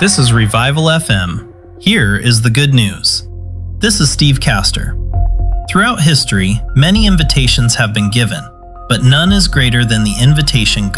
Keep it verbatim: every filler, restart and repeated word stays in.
This is Revival F M. Here is the good news. This is Steve Castor. Throughout history, many invitations have been given, but none is greater than the invitation